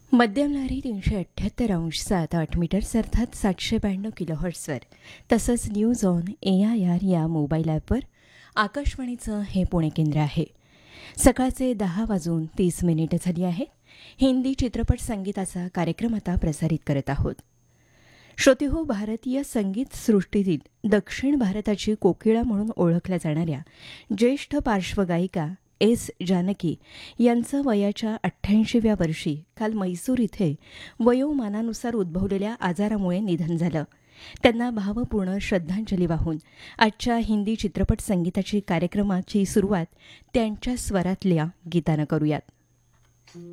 मध्यम लहरी 378.7 अर्थात 792 किलोहर्ट्झवर तसंच न्यूज ऑन AIR या मोबाईल ॲपवर आकाशवाणीचं हे पुणे केंद्र आहे. सकाळचे 10:30 झाली आहेत. हिंदी चित्रपट संगीताचा कार्यक्रम आता प्रसारित करत आहोत. श्रोतेहो, भारतीय संगीत सृष्टीतील दक्षिण भारताची कोकिळा म्हणून ओळखल्या जाणाऱ्या ज्येष्ठ पार्श्वगायिका एस जानकी यांचं वयाच्या 88व्या वर्षी काल मैसूर इथे वयोमानानुसार उद्भवलेल्या आजारामुळे निधन झालं. त्यांना भावपूर्ण श्रद्धांजली वाहून आजच्या हिंदी चित्रपट संगीताची कार्यक्रमाची सुरुवात त्यांच्या स्वरातल्या गीतानं करूयात.